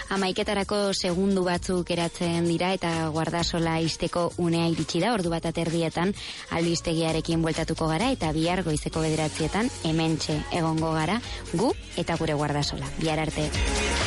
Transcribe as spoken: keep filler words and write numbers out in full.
Hamaiketarako segundu batzuk geratzen dira eta guardasola ixteko unea iritsi da, ordu bat aterdietan albistegiarekin bueltatuko gara eta bihar goizeko bederatzietan hementxe egongo gara gu eta gure guardasola. Bihar arte.